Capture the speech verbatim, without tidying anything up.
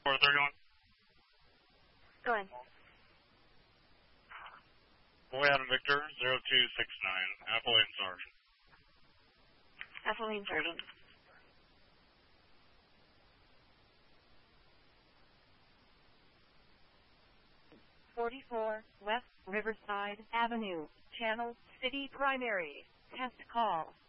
four thirty-one. Go ahead. Boy Adam Victor, zero two six nine, Apple Lane Sergeant. Apple Lane Sergeant. forty-four West Riverside Avenue, Channel City Primary. Test call.